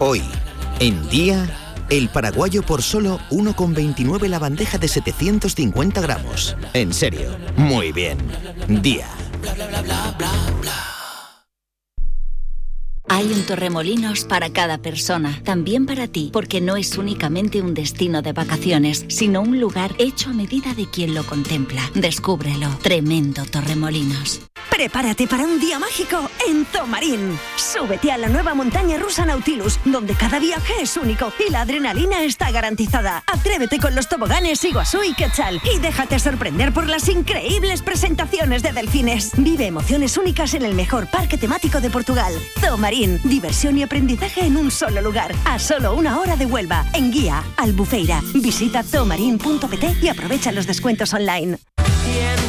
Hoy, en Día, el paraguayo por solo 1,29 la bandeja de 750 gramos. En serio, muy bien. Día. Hay un Torremolinos para cada persona, también para ti, porque no es únicamente un destino de vacaciones, sino un lugar hecho a medida de quien lo contempla. Descúbrelo. Tremendo Torremolinos. Prepárate para un día mágico en Tomarín. Súbete a la nueva montaña rusa Nautilus, donde cada viaje es único y la adrenalina está garantizada. Atrévete con los toboganes Iguazú y Quetzal y déjate sorprender por las increíbles presentaciones de delfines. Vive emociones únicas en el mejor parque temático de Portugal. Tomarín, diversión y aprendizaje en un solo lugar, a solo 1 hora de Huelva, en Guía, Albufeira. Visita tomarin.pt y aprovecha los descuentos online.